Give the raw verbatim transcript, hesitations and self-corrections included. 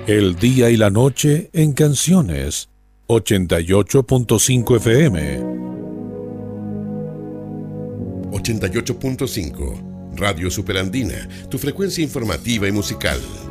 El día y la noche en canciones. ochenta y ocho punto cinco F M. ochenta y ocho punto cinco. Radio Superandina, tu frecuencia informativa y musical.